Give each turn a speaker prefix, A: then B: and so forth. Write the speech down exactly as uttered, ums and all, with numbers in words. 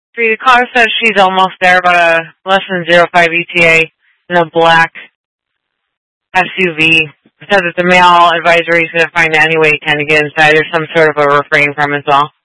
A: The car says she's almost there, about a less than zero point five E T A in a black S U V. It says it's a mail advisory, so to find any way you can to get inside. There's some sort of a refrain from as well.